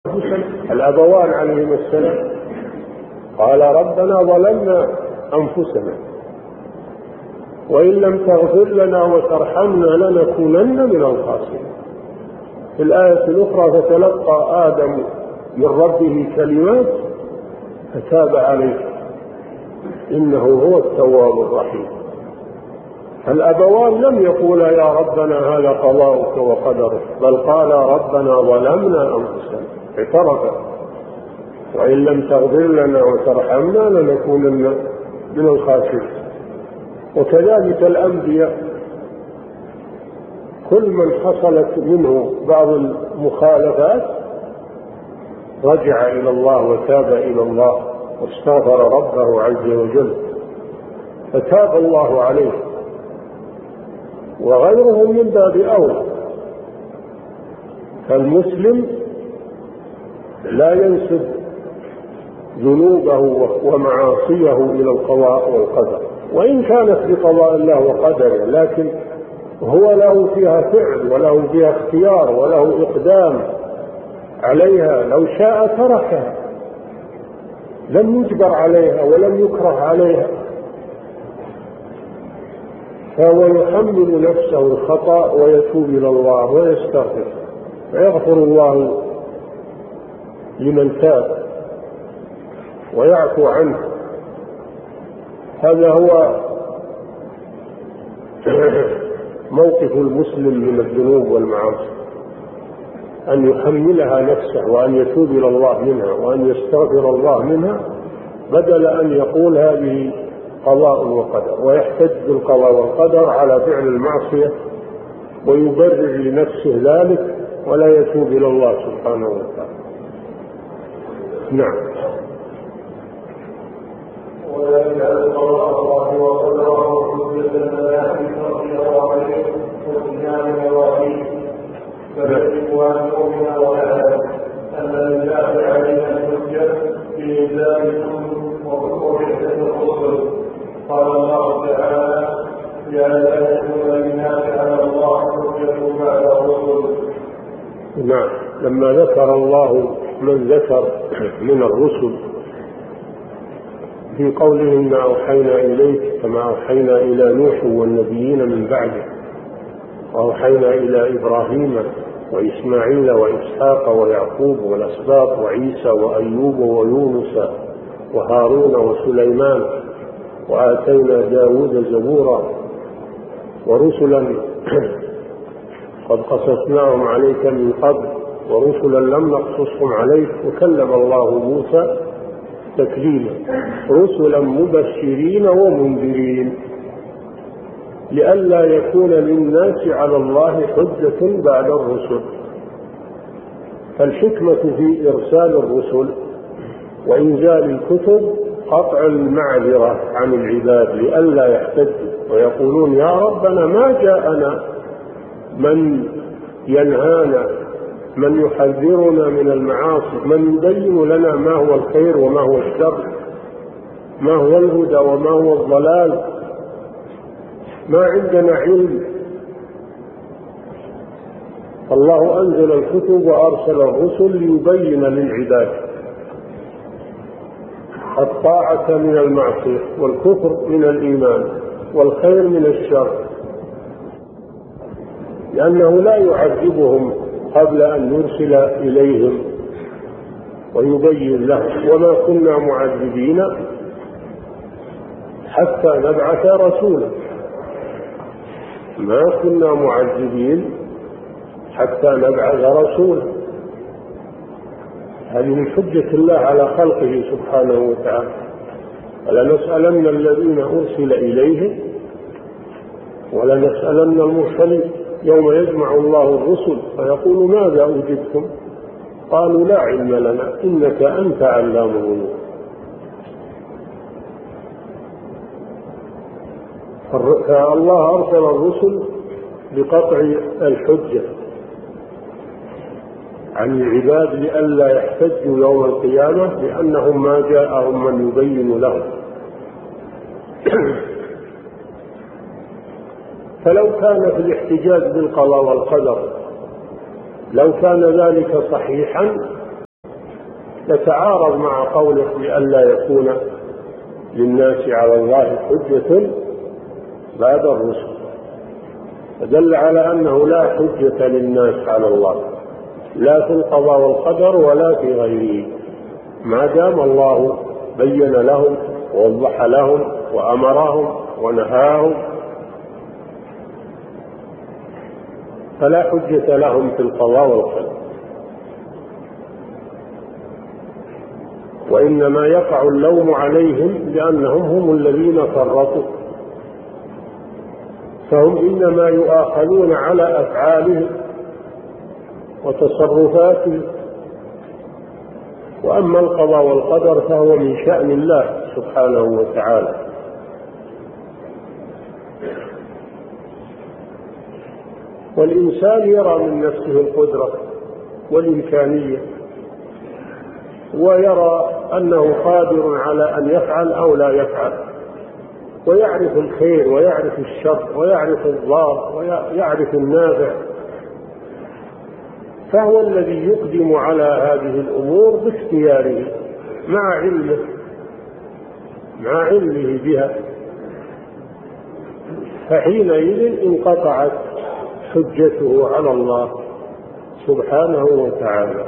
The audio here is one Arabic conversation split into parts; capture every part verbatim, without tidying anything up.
الأبوان عليهما السلام قال ربنا ظلمنا أنفسنا وإن لم تغفر لنا وترحمنا لنكونن من الخاسرين. في الآية الأخرى فتلقى آدم من ربه كلمات فتاب عليه إنه هو التواب الرحيم. الأبوان لم يقولا يا ربنا هذا قضاؤك وقدرك، بل قال ربنا ظلمنا أنفسنا اعترفا وإن لم تغفر لنا وترحمنا لنكونن من الخاسرين. وكذلك الأنبياء كل من حصلت منه بعض المخالفات رجع إلى الله وتاب إلى الله واستغفر ربه عز وجل فتاب الله عليه، وغيرهم من باب أولى. فالمسلم لا ينسب ذنوبه ومعاصيه إلى القضاء والقدر، وإن كانت بقضاء الله وقدره، لكن هو له فيها فعل وله فيها اختيار وله إقدام عليها. لو شاء تركها، لم يجبر عليها ولم يكره عليها، فهو يحمل نفسه الخطأ ويتوب إلى الله ويستغفر فيغفر الله لمن تاب ويعفو عنه. هذا هو موقف المسلم من الذنوب والمعاصي، أن يحملها نفسه وأن يتوب إلى الله منها وأن يستغفر الله منها، بدل أن يقول هذه قضاء وقدر ويحتج بالقضاء والقدر على فعل المعصية ويبرر لنفسه ذلك ولا يتوب إلى الله سبحانه وتعالى. نعم. ويجعل قضاء الله وقدره حجة الملائكة رضي الله عنهم وسجان مواقيت، فيجب أن نؤمن ونعلم أن لله علينا الحجة في إنزالكم وبعثة الرسل. قال الله تعالى: يا لا يكون للناس على الله حجة بعد الرسل. نعم. لما ذكر الله من ذكر من الرسل في قوله إنا أوحينا إليك كما أوحينا إلى نوح والنبيين من بعده، وأوحينا إلى إبراهيم وإسماعيل وإسحاق ويعقوب والأسباط وعيسى وأيوب ويونس وهارون وسليمان، وآتينا داود زبورا، ورسلا قد قصصناهم عليك من قبل ورسلا لم نقصصهم عليك، وكلم الله موسى تكليما، رسلا مبشرين ومنذرين لئلا يكون للناس على الله حجة بعد الرسل. فالحكمة في إرسال الرسل وإنزال الكتب قطع المعذرة عن العباد لئلا يحتجوا ويقولون يا ربنا ما جاءنا من ينهانا، من يحذرنا من المعاصي، من يبين لنا ما هو الخير وما هو الشر، ما هو الهدى وما هو الضلال. ما عندنا علم. الله أنزل الكتب وأرسل الرسل ليبين للعباد الطاعة من المعصية والكفر من الإيمان والخير من الشر، لأنه لا يعذبهم قبل أن يرسل إليهم ويبين لهم. وما كنا معذبين حتى نبعث رسولا، ما كنا معذبين حتى نبعث رسولا. هذه من حجة الله على خلقه سبحانه وتعالى. ولنسألن الذين أرسل إليهم ولنسألن المرسلين يوم يجمع الله الرسل فيقول ماذا أجبتم؟ قالوا لا علم لنا إنك أنت علام الغيوب. فالله أرسل الرسل بقطع الحجة عن العباد لئلا يحتجوا يوم القيامة لأنهم ما جاءهم من يبين لهم. فلو كان في الاحتجاج بالقضاء والقدر لو كان ذلك صحيحا يتعارض مع قوله لئلا يكون للناس على الله حجة بعد الرسل، فدل على أنه لا حجة للناس على الله لا في القضاء والقدر ولا في غيره، ما دام الله بين لهم ووضح لهم وأمرهم ونهاهم، فلا حجة لهم في القضاء والقدر، وإنما يقع اللوم عليهم لأنهم هم الذين فرطوا، فهم إنما يؤاخذون على أفعالهم وتصرفاتهم، وأما القضاء والقدر فهو من شأن الله سبحانه وتعالى. والإنسان يرى من نفسه القدرة والإمكانية، ويرى أنه قادر على أن يفعل أو لا يفعل، ويعرف الخير ويعرف الشر ويعرف الضار ويعرف النافع، فهو الذي يقدم على هذه الأمور باختياره مع علمه مع علمه بها، فحينئذ انقطعت حجته على الله سبحانه وتعالى.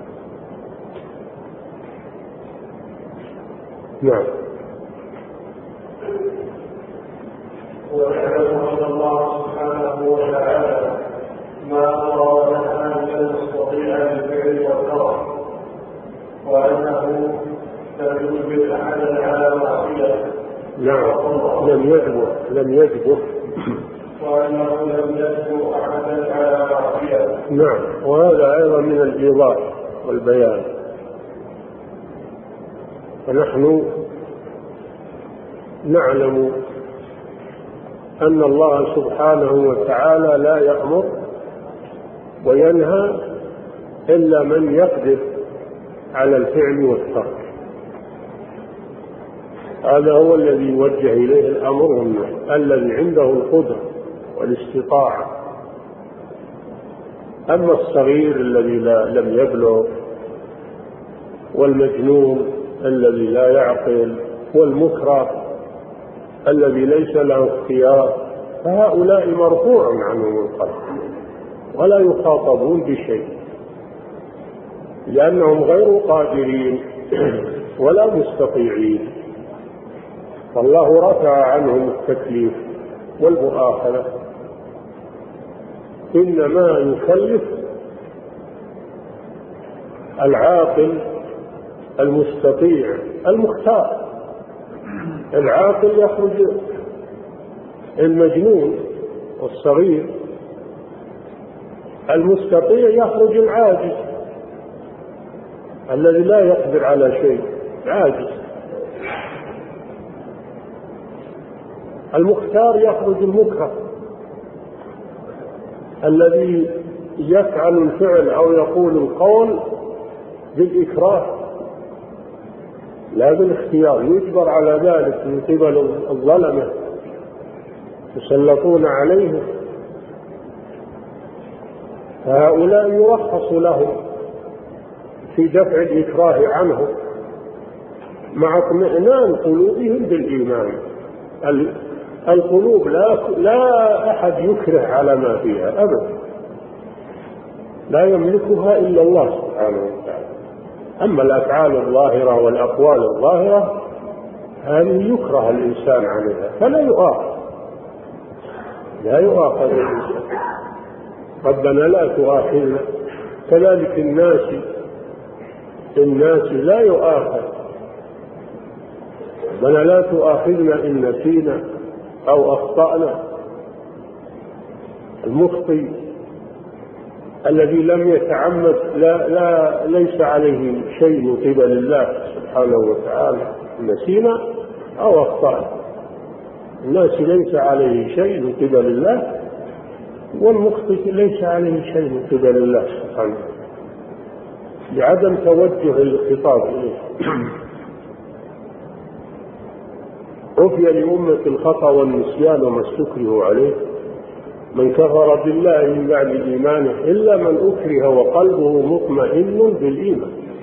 نعم. ويعلم أن الله سبحانه وتعالى ما أراد أن يستطيع الفعل والترك، وأنه لم يجبر أحدا على معصيته. نعم، لم يجبر لم يجبر وأنه لم يجبر أحدا على معصيته. نعم، وهذا أيضا من الإيضاح والبيان. فنحن نعلم أن الله سبحانه وتعالى لا يأمر وينهى إلا من يقدر على الفعل والترك، هذا هو الذي يوجه إليه الأمر والنهي، الذي عنده القدرة والاستطاعة. أما الصغير الذي لم يبلغ، والمجنون الذي لا يعقل، والمكره الذي ليس له اختيار، فهؤلاء مرفوع عنهم القلم ولا يخاطبون بشيء، لأنهم غير قادرين ولا مستطيعين، فالله رفع عنهم التكليف والمؤاخذة، إنما يكلف العاقل المستطيع المختار. العاقل يخرج المجنون والصغير، المستطيع يخرج العاجز الذي لا يقدر على شيء، عاجز. المختار يخرج المكره الذي يفعل الفعل أو يقول القول بالإكراه لا بالاختيار، يجبر على ذلك من قبل الظلمة يسلطون عليه، فهؤلاء يرخص لهم في دفع الإكراه عنه مع اطمئنان قلوبهم بالإيمان. القلوب لا, لا أحد يكره على ما فيها أبدا، لا يملكها إلا الله سبحانه وتعالى. أما الأفعال الظاهرة والأقوال الظاهرة هذه يكره الإنسان عليها فلا يؤاخذ، لا يؤاخذ الإنسان. ربنا لا تؤاخذنا، كذلك الناس الناس لا يؤاخذ، ربنا لا تؤاخذنا إن نسينا أو أخطأنا. المخطئ الذي لم يتعمد لا, لا ليس عليه شيء من قبل الله سبحانه وتعالى، نسينا أو أخطأنا. الناس ليس عليه شيء من قبل الله، والمخطئ ليس عليه شيء من قبل الله سبحانه لعدم توجه الخطاب إليه. عفي لأمة الخطأ والنسيان وما استكرهوا عليه، من كفر بالله من بعد إيمانه إلا من أكره وقلبه مطمئن بالإيمان.